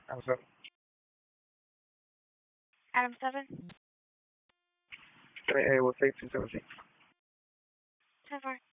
I'm sorry. Adam 7. We'll say 217. 10 4.